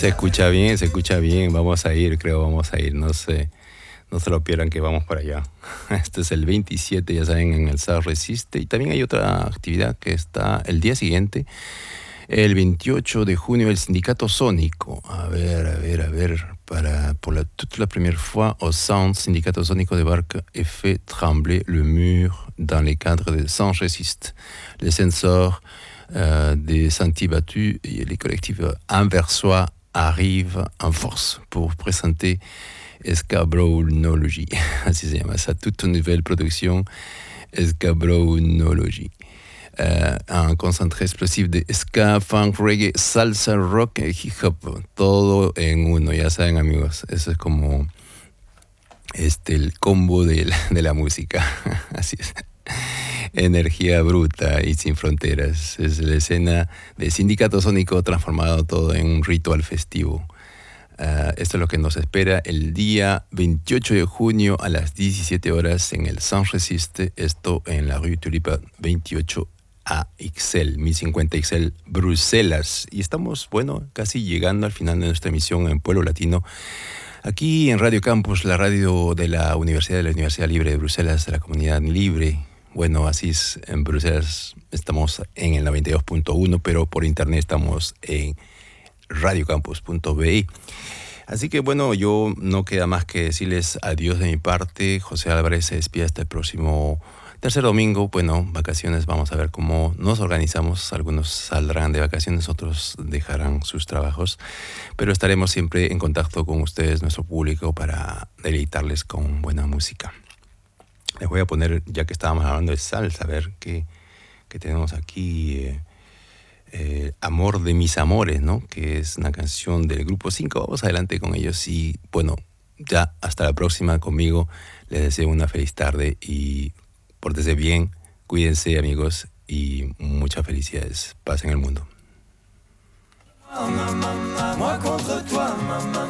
Se escucha bien. Vamos a ir, creo, vamos a ir. No sé, no se lo pierdan que vamos para allá. Este es el 27, ya saben, en el SAR Resiste. Y también hay otra actividad que está el día siguiente, el 28 de junio, el Sindicato Sónico. A ver. Pour toute la première fois au centre Syndicato Sónico débarque et fait trembler le mur dans les cadres de Sans Résiste. Les censeurs des sentiers battus et les collectifs anversois arrivent en force pour présenter Escabronology. Así se llama ça, toute nouvelle production Escabronology. Un concentré explosif de ska, funk, reggae, salsa, rock y hip hop, todo en uno, ya saben amigos, eso es como el combo de la música, así es. Energía bruta y sin fronteras, es la escena de Sindicato Sónico transformado todo en un ritual festivo. Esto es lo que nos espera el día 28 de junio a las 17 horas en el Sans Resiste, esto en la Rue Tulipa 28 AXL, 1050 XL, Bruselas. Y estamos, bueno, casi llegando al final de nuestra emisión en Pueblo Latino. Aquí en Radio Campus, la radio de la Universidad Libre de Bruselas, de la Comunidad Libre. Bueno, así es, en Bruselas estamos en el 92.1, pero por internet estamos en radiocampus.be. Así que bueno, yo no queda más que decirles adiós de mi parte. José Álvarez se despide hasta el próximo tercer domingo. Bueno, vacaciones, vamos a ver cómo nos organizamos. Algunos saldrán de vacaciones, otros dejarán sus trabajos, pero estaremos siempre en contacto con ustedes, nuestro público, para deleitarles con buena música. Les voy a poner, ya que estábamos hablando de salsa, a ver qué tenemos aquí. Amor de mis amores, ¿no? Que es una canción del Grupo 5. Vamos adelante con ellos y, bueno, ya hasta la próxima conmigo. Les deseo una feliz tarde y pórtense bien, cuídense amigos y muchas felicidades. Paz en el mundo. Moi contre toi, maman.